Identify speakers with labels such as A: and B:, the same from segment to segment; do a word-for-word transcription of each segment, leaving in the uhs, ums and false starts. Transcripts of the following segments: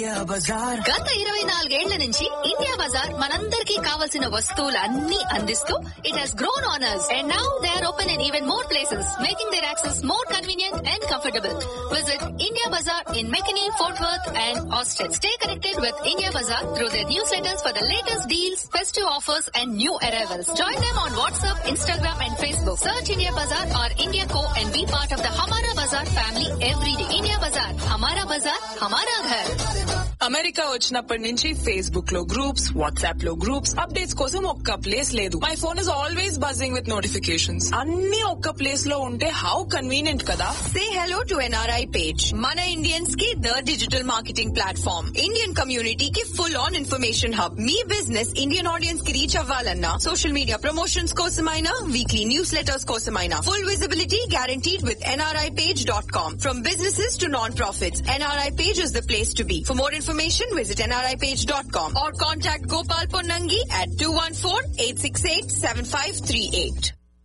A: గత ఇరవై నాలుగేళ్ల నుంచి ఇండియా బజార్ మనందరికీ కావాల్సిన వస్తువులన్నీ అందిస్తూ it has grown on us and now they are open in even more places, making their access more convenient and comfortable. Visit India Bazaar in McKinney, Fort Worth and Austin. Stay connected with India Bazaar through their newsletters for the latest deals, festive offers and new arrivals. Join them on WhatsApp, Instagram and Facebook. Search India Bazaar or India Co and be part of the Hamara Bazaar family every day. India Bazaar, Hamara Bazaar, Hamara Ghar.
B: America వచ్చినప్పటి నుంచి Facebook లో groups, WhatsApp లో groups, updates కోసం ఒక్క place లేదు. My phone is always buzzing with notifications. అన్ని ఒక్క place లో ఉంటే హౌ కన్వీనియంట్ కదా.
C: Say hello to N R I page. Mana Indians की the digital marketing platform. Indian community की full on information hub. Me business Indian audience की reach అవ్వాలన్నా social media promotions కోసమైనా, weekly newsletters కోసమైనా full visibility guaranteed with N R I page dot com. From businesses to non-profits, N R I page is the place to be. For more information, visit N R I page dot com or contact Gopal Ponnangi at two one four, eight six eight, seven five three eight.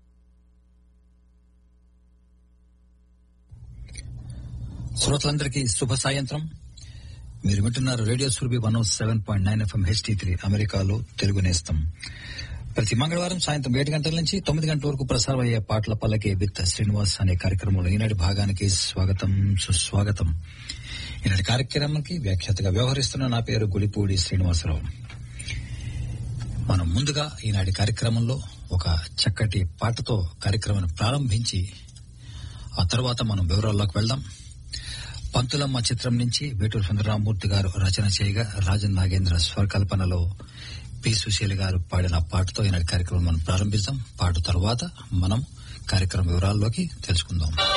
D: శ్రోతలందరికీ శుభ సాయంత్రం. మీరు వింటున్నారు radio Surabhi one ఓ seven point nine FM HT three అమెరికాలో తెలుగు నేస్తం. ప్రతి మంగళవారం సాయంత్రం ఏడు గంటల నుంచి తొమ్మిది గంటల వరకు ప్రసారం అయ్యే పాటల పల్లకి విత్ శ్రీనివాస్ అనే కార్యక్రమంలో ఈనాటి భాగానికి స్వాగతం, సుస్వాగతం. ఈనాటి కార్యక్రమానికి వ్యాఖ్యాతగా వ్యవహరిస్తున్న నా పేరు గులిపూడి శ్రీనివాసరావు. మనం ముందుగా ఈనాటి కార్యక్రమంలో ఒక చక్కటి పాటతో కార్యక్రమాన్ని ప్రారంభించి ఆ తర్వాత మనం వివరాల్లోకి వెళ్దాం. పంతులమ్మ చిత్రం నుంచి వేటూరు సుందరరామూర్తి గారు రచన చేయగా రాజన్ నాగేంద్ర స్వరకల్పనలో పి సుశీల గారు పాడిన పాటతో ఈనాటి కార్యక్రమం మనం ప్రారంభిస్తాం. పాట తర్వాత మనం కార్యక్రమ వివరాల్లోకి తెలుసుకుందాం.